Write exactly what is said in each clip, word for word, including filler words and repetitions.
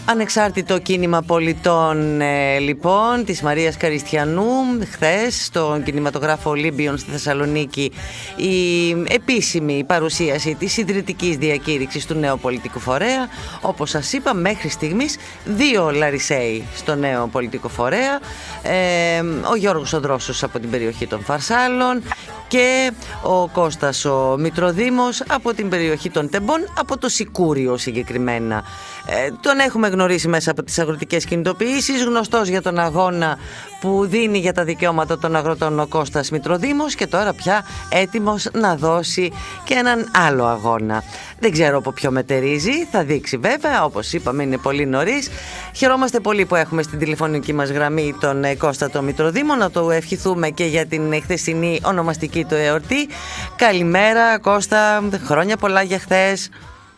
Ανεξάρτητο κίνημα πολιτών ε, λοιπόν της Μαρίας Καριστιανού. Χθες στον κινηματογράφο Ολύμπιον στη Θεσσαλονίκη η επίσημη παρουσίαση της ιδρυτικής διακήρυξης του νέου πολιτικού φορέα. Όπως σας είπα, μέχρι στιγμής δύο Λαρισαίοι στο νέο πολιτικό φορέα, ε, ο Γιώργος ο Δρόσος από την περιοχή των Φαρσάλων και ο Κώστας ο Μητροδήμος από την περιοχή των Τεμπών, από το Σικούριο συγκεκριμένα. Ε, τον έχουμε γνωρίσει μέσα από τις αγροτικές κινητοποιήσεις, γνωστός για τον αγώνα που δίνει για τα δικαιώματα των αγροτών ο Κώστας Μητροδήμος, και τώρα πια έτοιμος να δώσει και έναν άλλο αγώνα. Δεν ξέρω από ποιο μετερίζει, θα δείξει βέβαια, όπως είπαμε είναι πολύ νωρίς. Χαιρόμαστε πολύ που έχουμε στην τηλεφωνική μας γραμμή τον Κώστα τον Μητροδήμο, να το ευχηθούμε και για την χθεσινή ονομαστική του εορτή. Καλημέρα Κώστα, χρόνια πολλά για χθες.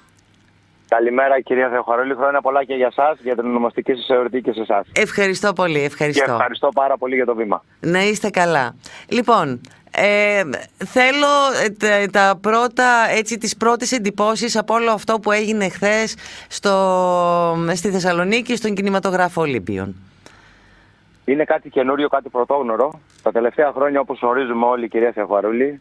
Καλημέρα κυρία Θεοχαρόλη, χρόνια πολλά και για εσάς, για την ονομαστική σας εορτή και σε εσάς. Ευχαριστώ πολύ, ευχαριστώ. Και ευχαριστώ πάρα πολύ για το βήμα. Να είστε καλά. Λοιπόν, ε, θέλω τα, τα πρώτα, έτσι, τις πρώτες εντυπώσεις από όλο αυτό που έγινε χθες στο, στη Θεσσαλονίκη, στον κινηματογράφο Ολύμπιον. Είναι κάτι καινούριο, κάτι πρωτόγνωρο. Τα τελευταία χρόνια, όπως ορίζουμε όλοι κυρία Θεοχαρόλη,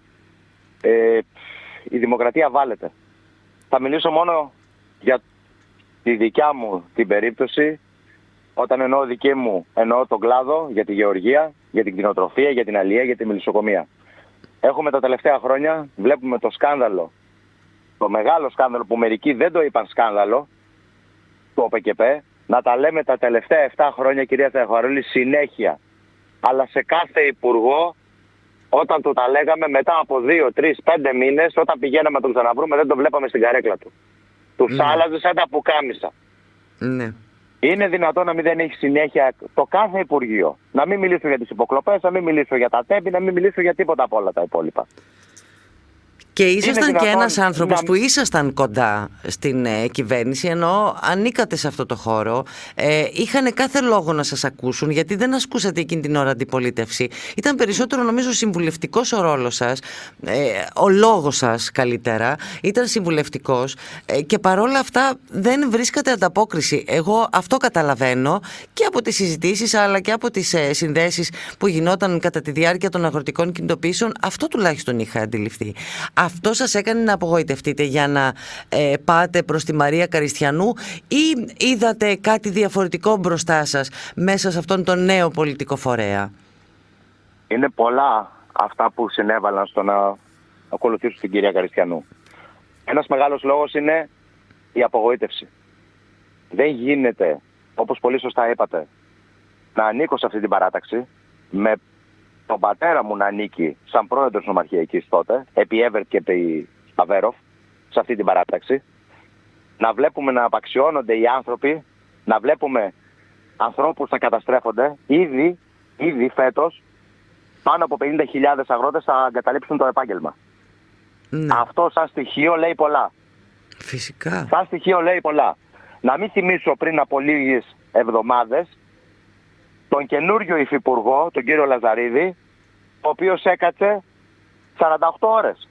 ε, η δημοκρατία βάλεται. Θα μιλήσω μόνο για τη δικιά μου την περίπτωση. Όταν εννοώ δική μου, εννοώ τον κλάδο, για τη γεωργία, για την κτηνοτροφία, για την αλεία, για τη μελισσοκομεία. Έχουμε τα τελευταία χρόνια, βλέπουμε το σκάνδαλο, το μεγάλο σκάνδαλο που μερικοί δεν το είπαν σκάνδαλο, το ΟΠΕΚΕΠ, να τα λέμε τα τελευταία επτά χρόνια κυρία Θεοχαρόλη συνέχεια. Αλλά σε κάθε υπουργό, όταν του τα λέγαμε, μετά από δύο, τρεις, πέντε μήνες, όταν πηγαίναμε να τον ξαναβρούμε, δεν τον βλέπαμε στην καρέκλα του. Τους ναι. άλλαζε σαν τα πουκάμισα. Ναι. Είναι δυνατόν να μην δεν έχει συνέχεια το κάθε υπουργείο? Να μην μιλήσω για τις υποκλοπές, να μην μιλήσω για τα τέμπη, να μην μιλήσω για τίποτα από όλα τα υπόλοιπα. Και ήσασταν δυνατόν, και ένας άνθρωπος να... που ήσασταν κοντά στην ε, κυβέρνηση, ενώ ανήκατε σε αυτό το χώρο. Ε, είχαν κάθε λόγο να σας ακούσουν, γιατί δεν ασκούσατε εκείνη την ώρα αντιπολίτευση. Ήταν περισσότερο, νομίζω, συμβουλευτικός ο ρόλος σας, ε, ο λόγος σας καλύτερα, ήταν συμβουλευτικός, ε, και παρόλα αυτά δεν βρίσκατε ανταπόκριση. Εγώ αυτό καταλαβαίνω και από τις συζητήσεις, αλλά και από τις ε, συνδέσεις που γινόταν κατά τη διάρκεια των αγροτικών κινητοποιήσεων. Αυτό τουλάχιστον είχα αντιληφθεί. Αυτό σας έκανε να απογοητευτείτε για να ε, πάτε προς τη Μαρία Καριστιανού, ή είδατε κάτι διαφορετικό μπροστά σας μέσα σε αυτόν τον νέο πολιτικό φορέα? Είναι πολλά αυτά που συνέβαλαν στο να ακολουθήσουν την κυρία Καριστιανού. Ένας μεγάλος λόγος είναι η απογοήτευση. Δεν γίνεται, όπως πολύ σωστά είπατε, να ανήκω σε αυτή την παράταξη, με τον πατέρα μου να ανήκει σαν πρόεδρος νομαρχιακής τότε, επί Εύερτ και επί Αβέροφ, σε αυτή την παράταξη, να βλέπουμε να απαξιώνονται οι άνθρωποι, να βλέπουμε ανθρώπους να καταστρέφονται. Ήδη, ήδη φέτος, πάνω από πενήντα χιλιάδες αγρότες θα εγκαταλείψουν το επάγγελμα. Ναι. Αυτό σαν στοιχείο λέει πολλά. Φυσικά. Σαν στοιχείο λέει πολλά. Να μην θυμίσω πριν από λίγες εβδομάδες τον καινούριο υφυπουργό, τον κύριο Λαζαρίδη, ο οποίος έκατσε σαράντα οκτώ ώρες.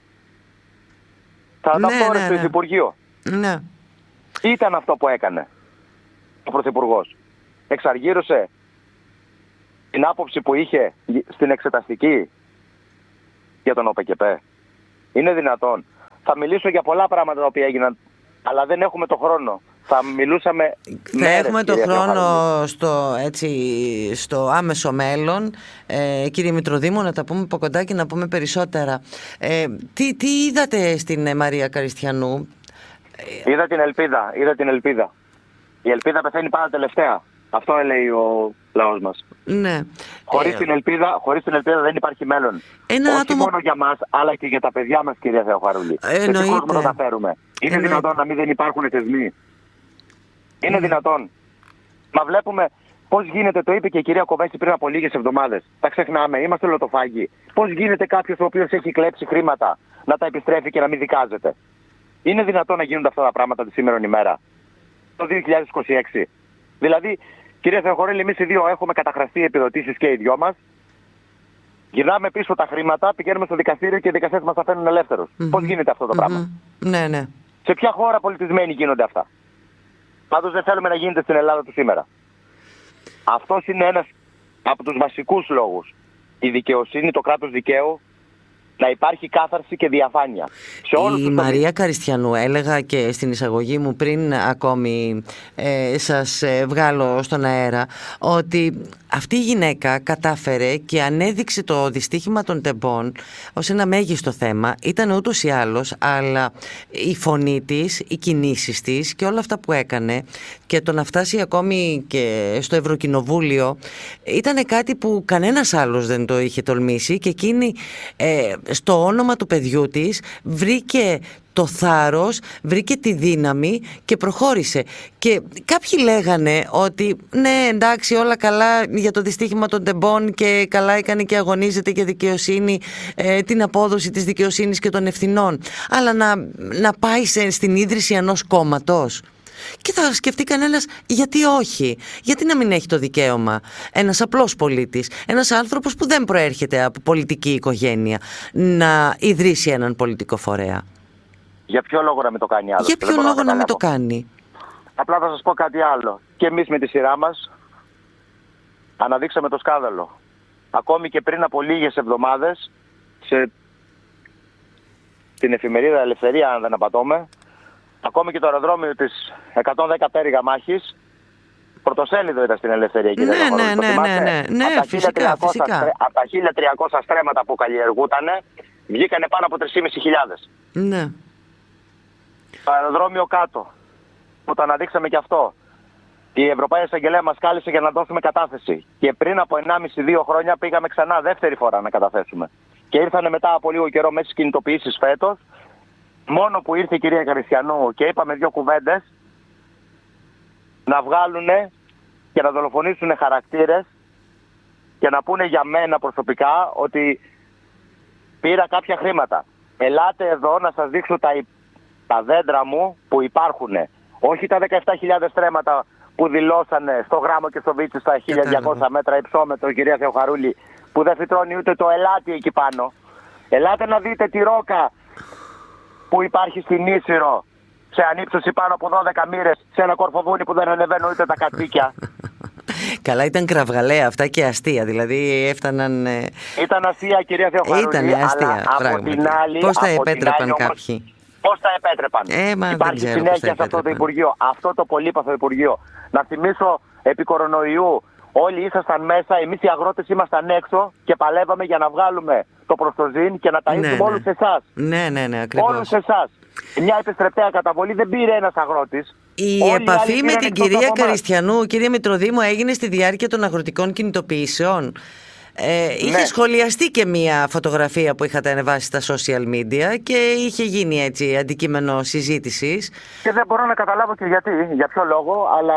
σαράντα οκτώ ναι, ώρες ναι, στο ναι. Υφυπουργείο. Ναι. Τι ήταν αυτό που έκανε ο Πρωθυπουργός? Εξαργύρωσε την άποψη που είχε στην εξεταστική για τον ΟΠΕΚΕΠ. Είναι δυνατόν? Θα μιλήσω για πολλά πράγματα τα οποία έγιναν, αλλά δεν έχουμε το χρόνο. Θα μιλούσαμε Θα μέρες, έχουμε το κύριε χρόνο στο, έτσι, στο άμεσο μέλλον, ε, κύριε Μητροδήμο, να τα πούμε από κοντά και να πούμε περισσότερα. Ε, τι, τι είδατε στην Μαρία Καριστιανού? Είδα την ελπίδα, είδα την ελπίδα. Η ελπίδα πεθαίνει πάντα τελευταία. Αυτό λέει ο λαός μας. Ναι. Χωρίς, ε, την ελπίδα, χωρίς την ελπίδα δεν υπάρχει μέλλον. Ένα Όχι άτομο... μόνο για μας, αλλά και για τα παιδιά μας, κυρία Θεοχαρούλη. Ε, σε τι κόσμο θα φέρουμε? Είναι Εννοείται. δυνατόν να μην δεν υπάρχουν θεσμοί? Είναι mm. δυνατόν? Μα βλέπουμε πώς γίνεται, το είπε και η κυρία Κοβέση πριν από λίγες εβδομάδες. Τα ξεχνάμε, είμαστε λοτοφάγοι. Πώς γίνεται κάποιος ο οποίος έχει κλέψει χρήματα να τα επιστρέφει και να μην δικάζεται? Είναι δυνατόν να γίνονται αυτά τα πράγματα τη σήμερον ημέρα, το δύο χιλιάδες είκοσι έξι? Δηλαδή, κυρία Θεοχαρούλη, εμείς οι δύο έχουμε καταχραστεί επιδοτήσεις και οι δυο μας. Γυρνάμε πίσω τα χρήματα, πηγαίνουμε στο δικαστήριο και οι δικαστές μας αφήνουν ελεύθερους. Mm-hmm. Πώς γίνεται αυτό το mm-hmm. πράγμα? Ναι, ναι. Σε ποια χώρα πολιτισμένη γίνονται αυτά? Πάντως δεν θέλουμε να γίνεται στην Ελλάδα του σήμερα. Αυτός είναι ένας από τους βασικούς λόγους. Η δικαιοσύνη, το κράτος δικαίου, να υπάρχει κάθαρση και διαφάνεια. Σε όλους η Μαρία Καριστιανού, έλεγα και στην εισαγωγή μου πριν ακόμη ε, σας ε, βγάλω στον αέρα, ότι αυτή η γυναίκα κατάφερε και ανέδειξε το δυστύχημα των τεμπών ως ένα μέγιστο θέμα. Ήταν ούτως ή άλλως, αλλά η φωνή της, οι κινήσεις της και όλα αυτά που έκανε και το να φτάσει ακόμη και στο Ευρωκοινοβούλιο ήταν κάτι που κανένας άλλος δεν το είχε τολμήσει, και εκείνη ε, στο όνομα του παιδιού της βρήκε το θάρρος, βρήκε τη δύναμη και προχώρησε. Και κάποιοι λέγανε ότι ναι, εντάξει, όλα καλά για το δυστύχημα των τεμπών και καλά έκανε και αγωνίζεται για δικαιοσύνη, ε, την απόδοση της δικαιοσύνης και των ευθυνών, αλλά να, να πάει σε, στην ίδρυση ενός κόμματος. Και θα σκεφτεί κανένας, γιατί όχι, γιατί να μην έχει το δικαίωμα ένας απλός πολίτης, ένας άνθρωπος που δεν προέρχεται από πολιτική οικογένεια, να ιδρύσει έναν πολιτικό φορέα. Για ποιο λόγο να μην το κάνει άλλο? Για ποιο λόγο να, να μην το κάνει? Απλά θα σας πω κάτι άλλο. Και εμείς με τη σειρά μας αναδείξαμε το σκάνδαλο. Ακόμη και πριν από λίγες εβδομάδες, σε την εφημερίδα Ελευθερία, αν δεν απατώμε, ακόμη και το αεροδρόμιο της εκατόν δέκα Πέργα Μάχης, πρωτοσέλιδο ήταν στην Ελευθερία. Ναι, ναι, ναι, ναι, ναι, ναι, από, τα φυσικά, φυσικά. από τα χίλια τριακόσια στρέμματα που καλλιεργούντανε, βγήκανε πάνω από τρεις χιλιάδες πεντακόσιες. Ναι. Το αεροδρόμιο κάτω, που το αναδείξαμε και αυτό. Η Ευρωπαϊκή Εισαγγελέα μας κάλεσε για να δώσουμε κατάθεση. Και πριν από ενάμιση δύο χρόνια πήγαμε ξανά δεύτερη φορά να καταθέσουμε. Και ήρθανε μετά από λίγο καιρό μέσα στις κινητοποιήσεις φέτος. Μόνο που ήρθε η κυρία Καριστιανού και είπαμε δύο κουβέντες, να βγάλουνε και να δολοφονήσουν χαρακτήρες και να πούνε για μένα προσωπικά ότι πήρα κάποια χρήματα. Ελάτε εδώ να σας δείξω τα, τα δέντρα μου που υπάρχουν. Όχι τα δεκαεπτά χιλιάδες στρέμματα που δηλώσανε στο Γράμμο και στο Βίτσι στα χίλια διακόσια μέτρα υψόμετρο, κυρία Θεοχαρούλη, που δεν φυτρώνει ούτε το ελάτι εκεί πάνω. Ελάτε να δείτε τη ρόκα που υπάρχει στην Ίσυρο, σε ανύψωση πάνω από δώδεκα μοίρες, σε ένα κορφοβούνι που δεν ανεβαίνουν ούτε τα κατσίκια. Καλά, ήταν κραυγαλαία αυτά και αστεία, δηλαδή έφταναν... Ήταν αστεία, κυρία Θεοχαρούλη, Ήτανε αστεία, αλλά από πράγματι. την άλλη... Πώς τα από επέτρεπαν άλλη, κάποιοι? Όμως, πώς τα επέτρεπαν? Ε, μα Υπάρχει δεν ξέρω συνέχεια σε αυτό το Υπουργείο, αυτό το πολύπαθο Υπουργείο. Να θυμίσω, επί κορονοϊού, όλοι ήσασταν μέσα, εμείς οι αγρότες ήμασταν έξω και παλεύαμε για να βγάλουμε το προστοζήν και να ταΐσουμε ναι, ναι. όλους εσάς. Ναι, ναι, ναι, ακριβώς. Όλους εσάς. Μια επιστρεπτέα καταβολή δεν πήρε ένας αγρότης. Η Όλοι επαφή με την κυρία Καριστιανού, κύριε Μητροδήμου, έγινε στη διάρκεια των αγροτικών κινητοποιήσεων. Ε, είχε ναι. σχολιαστεί και μία φωτογραφία που είχατε ανεβάσει στα social media και είχε γίνει έτσι αντικείμενο συζήτησης. Και δεν μπορώ να καταλάβω και γιατί, για ποιο λόγο, αλλά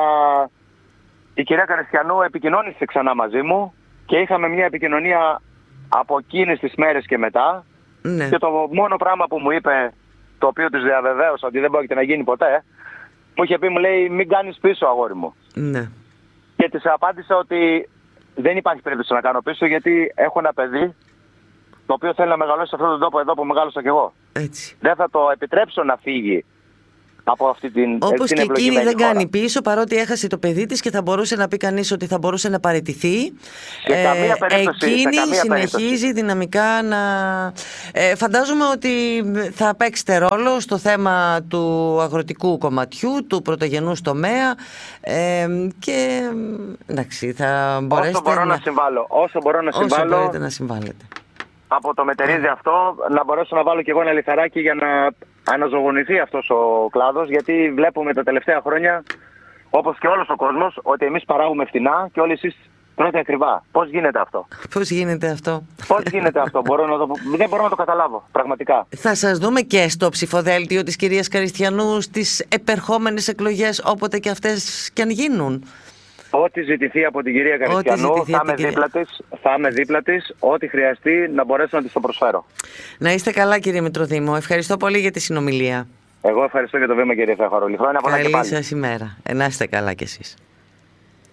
η κυρία Καριστιανού επικοινώνησε ξανά μαζί μου και είχαμε μια επικοινωνία από εκείνες τις μέρες και μετά. Ναι. Και το μόνο πράγμα που μου είπε, το οποίο της διαβεβαίωσα ότι δεν πρόκειται να γίνει ποτέ, μου είχε πει, μου λέει, μην κάνεις πίσω, αγόρι μου. Ναι. Και της απάντησα ότι δεν υπάρχει περίπτωση να κάνω πίσω, γιατί έχω ένα παιδί το οποίο θέλει να μεγαλώσει σε αυτόν τον τόπο εδώ που μεγάλωσα κι εγώ. Έτσι. Δεν θα το επιτρέψω να φύγει από αυτή την ευλογημένη χώρα. Όπως και εκείνη δεν κάνει πίσω, παρότι έχασε το παιδί της και θα μπορούσε να πει κανείς ότι θα μπορούσε να παραιτηθεί. Σε ε, καμία περίπτωση. Εκείνη σε καμία συνεχίζει περίπτωση. δυναμικά να... Ε, φαντάζομαι ότι θα παίξετε ρόλο στο θέμα του αγροτικού κομματιού, του πρωτογενούς τομέα ε, και εντάξει, θα μπορέσετε όσο μπορώ να, να συμβάλλω. Όσο μπορώ να όσο συμβάλλω. μπορείτε να συμβάλλετε. Από το μετερίζει αυτό, να μπορέσω να βάλω κι εγώ ένα λιθαράκι για να αναζωογονηθεί αυτός ο κλάδος, γιατί βλέπουμε τα τελευταία χρόνια, όπως και όλος ο κόσμος, ότι εμείς παράγουμε φθηνά και όλοι εσείς τρώτε ακριβά. Πώς γίνεται αυτό? Πώς γίνεται αυτό? Πώς γίνεται αυτό? μπορώ να το... Δεν μπορώ να το καταλάβω, πραγματικά. Θα σας δούμε και στο ψηφοδέλτιο της κυρίας Καριστιανού στις επερχόμενες εκλογές, όποτε και αυτές και αν γίνουν. Ό,τι ζητηθεί από την κυρία Καριστιανού, θα είμαι δίπλα της, θα είμαι δίπλα της, ό,τι χρειαστεί να μπορέσω να της το προσφέρω. Να είστε καλά, κύριε Μητροδήμο. Ευχαριστώ πολύ για τη συνομιλία. Εγώ ευχαριστώ για το βήμα, κύριε Θεοχαρούλη. Χρόνια πολλά και πάλι. Καλή σας ημέρα. Να είστε καλά κι εσείς.